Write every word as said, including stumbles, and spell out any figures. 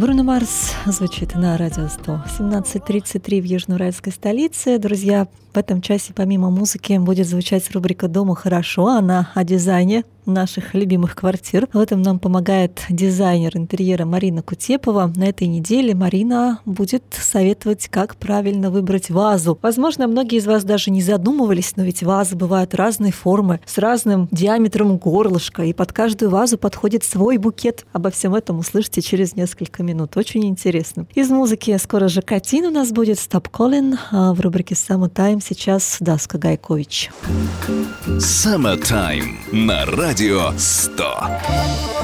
Бруно Марс звучит на радио сто. семнадцать тридцать три в южноуральской столице. Друзья, в этом часе помимо музыки будет звучать рубрика «Дома хорошо». Она о дизайне наших любимых квартир. В этом нам помогает дизайнер интерьера Марина Кутепова. На этой неделе Марина будет советовать, как правильно выбрать вазу. Возможно, многие из вас даже не задумывались, но ведь вазы бывают разной формы, с разным диаметром горлышка, и под каждую вазу подходит свой букет. Обо всем этом услышите через несколько минут. Очень интересно. Из музыки скоро же Катин у нас будет, Stop Calling, а в рубрике Summertime сейчас Даска Гайкович. Summertime на радио сто.